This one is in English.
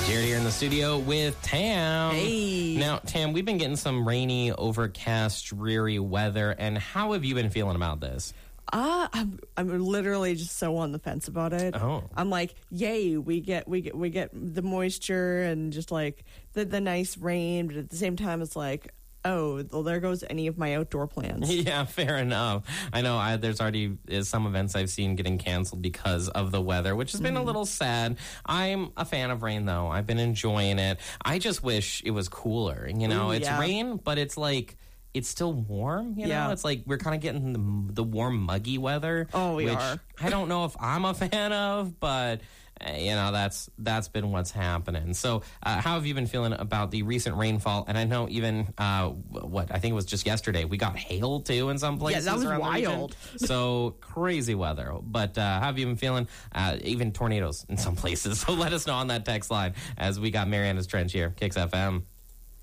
Jared here in the studio with Tam. Hey. Now, Tam, we've been getting some rainy, overcast, dreary weather, and how have you been feeling about this? I'm literally just so on the fence about it. Oh. I'm like, yay, we get the moisture and just like the nice rain, but at the same time it's like, oh, well, there goes any of my outdoor plans. Yeah, fair enough. I know there's already some events I've seen getting canceled because of the weather, which has been a little sad. I'm a fan of rain, though. I've been enjoying it. I just wish it was cooler. It's rain, but it's like, it's still warm, Yeah. It's like we're kind of getting the warm, muggy weather. Oh, we which are. I don't know if I'm a fan of, but that's been what's happening. So how have you been feeling about the recent rainfall? And I know even I think it was just yesterday, we got hail too in some places. Yeah, that was around the region. wild. So crazy weather. But how have you been feeling? Even tornadoes in some places. So let us know on that text line as we got Mariana's Trench here, Kicks FM.